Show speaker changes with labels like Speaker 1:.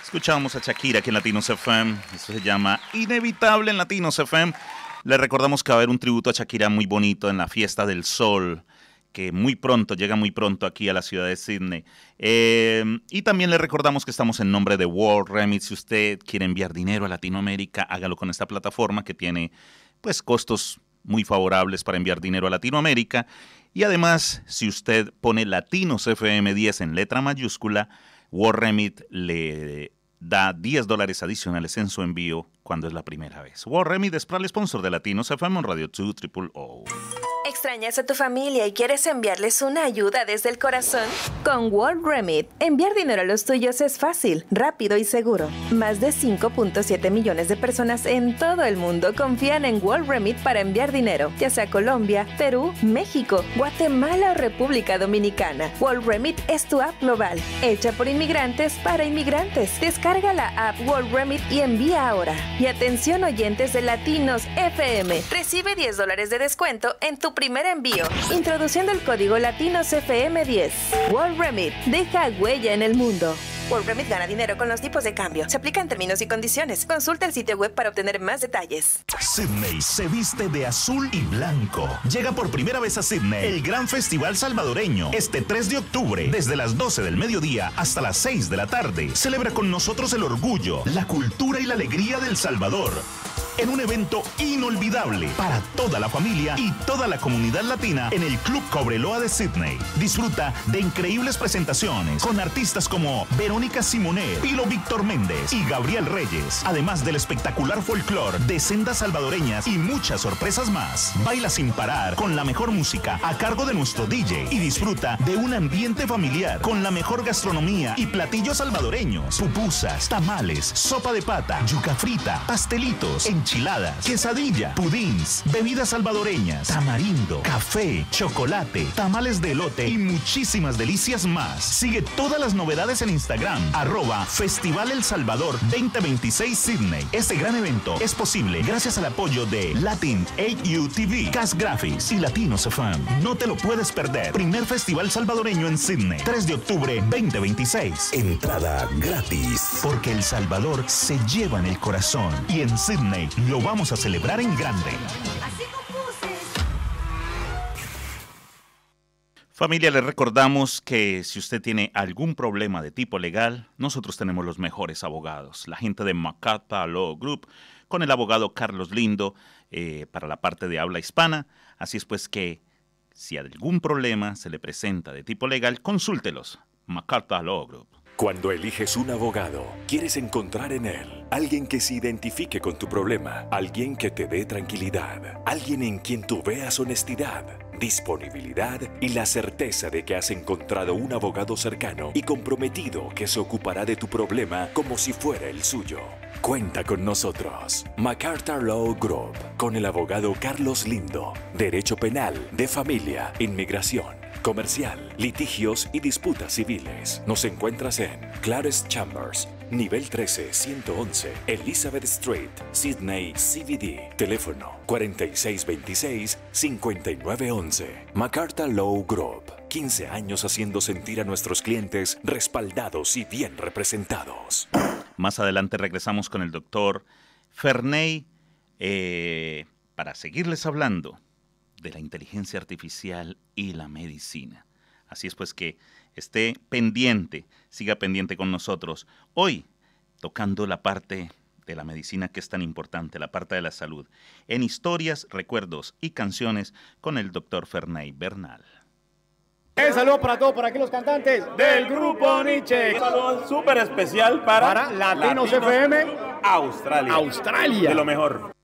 Speaker 1: Escuchábamos a Shakira aquí en Latinos FM. Esto se llama Inevitable en Latinos FM. Le recordamos que va a haber un tributo a Shakira muy bonito en la Fiesta del Sol, que llega muy pronto aquí a la ciudad de Sydney. Y también le recordamos que estamos en nombre de World Remit. Si usted quiere enviar dinero a Latinoamérica, hágalo con esta plataforma que tiene pues costos muy favorables para enviar dinero a Latinoamérica. Y además, si usted pone Latinos FM 10 en letra mayúscula, World Remit le da $10 adicionales en su envío cuando es la primera vez. World Remit es para el sponsor de Latinos FM en Radio 2 OO.
Speaker 2: ¿Extrañas a tu familia y quieres enviarles una ayuda desde el corazón? Con World Remit, enviar dinero a los tuyos es fácil, rápido y seguro. Más de 5.7 millones de personas en todo el mundo confían en World Remit para enviar dinero, ya sea a Colombia, Perú, México, Guatemala o República Dominicana. World Remit es tu app global, hecha por inmigrantes para inmigrantes. Descarga la app World Remit y envía ahora. Y atención oyentes de Latinos FM, recibe $10 de descuento en tu primer envío, introduciendo el código LatinosFM10. World Remit, deja huella en el mundo. World Remit gana dinero con los tipos de cambio. Se aplican términos y condiciones. Consulta el sitio web para obtener más detalles.
Speaker 3: Sydney se viste de azul y blanco. Llega por primera vez a Sydney el Gran Festival Salvadoreño. Este 3 de octubre, desde las 12 del mediodía hasta las 6 de la tarde. Celebra con nosotros el orgullo, la cultura y la alegría del Salvador. En un evento inolvidable para toda la familia y toda la comunidad latina en el Club Cobreloa de Sydney. Disfruta de increíbles presentaciones con artistas como Verónica Simonet, Pilo Víctor Méndez y Gabriel Reyes, además del espectacular folclore de sendas salvadoreñas y muchas sorpresas más. Baila sin parar con la mejor música a cargo de nuestro DJ y disfruta de un ambiente familiar con la mejor gastronomía y platillos salvadoreños: pupusas, tamales, sopa de pata, yuca frita, pastelitos, enchiladas, quesadilla, pudins, bebidas salvadoreñas, tamarindo, café, chocolate, tamales de elote y muchísimas delicias más. Sigue todas las novedades en Instagram, @Festival El Salvador 2026 Sydney. Este gran evento es posible gracias al apoyo de Latin AU TV, Cas Graphics y Latinos FM. No te lo puedes perder. Primer festival salvadoreño en Sydney, 3 de octubre 2026. Entrada gratis, porque El Salvador se lleva en el corazón y en Sydney lo vamos a celebrar en grande.
Speaker 1: Familia, les recordamos que si usted tiene algún problema de tipo legal, nosotros tenemos los mejores abogados. La gente de MacArthur Law Group, con el abogado Carlos Lindo, para la parte de habla hispana. Así es pues que si algún problema se le presenta de tipo legal, consúltelos. MacArthur Law Group.
Speaker 4: Cuando eliges un abogado, quieres encontrar en él alguien que se identifique con tu problema, alguien que te dé tranquilidad, alguien en quien tú veas honestidad, disponibilidad y la certeza de que has encontrado un abogado cercano y comprometido que se ocupará de tu problema como si fuera el suyo. Cuenta con nosotros, MacArthur Law Group, con el abogado Carlos Lindo, Derecho Penal, de Familia, Inmigración, Comercial, Litigios y Disputas Civiles. Nos encuentras en Clares Chambers, nivel 13, 111, Elizabeth Street, Sydney, CBD. Teléfono 4626-5911. MacArthur Law Group. 15 años haciendo sentir a nuestros clientes respaldados y bien representados.
Speaker 1: Más adelante regresamos con el doctor Ferney para seguirles hablando de la inteligencia artificial y la medicina. Así es pues que esté pendiente, siga pendiente con nosotros. Hoy, tocando la parte de la medicina que es tan importante, la parte de la salud, en historias, recuerdos y canciones con el doctor Ferney Bernal.
Speaker 5: Un saludo para todos, para aquí los cantantes del grupo Nietzsche.
Speaker 6: Un saludo súper especial para
Speaker 5: Latinos FM
Speaker 6: Australia.
Speaker 5: Australia.
Speaker 6: De lo mejor.